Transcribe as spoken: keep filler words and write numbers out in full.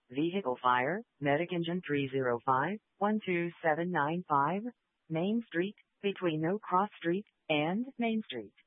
Vehicle fire, medic engine three zero five, one two seven nine five, Main Street, between No Cross Street and Main Street.